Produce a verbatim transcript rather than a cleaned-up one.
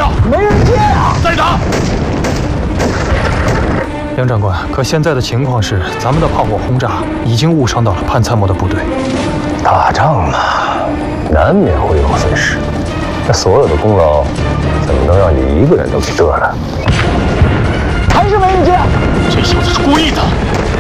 呀！ 没人接啊！ 再打！ 梁长官，可现在的情况是，咱们的炮火轰炸已经误伤到了潘参谋的部队。 打仗嘛，难免会有损失。那所有的功劳，怎么能让你一个人都给得了？还是没人接。 这小子是故意的。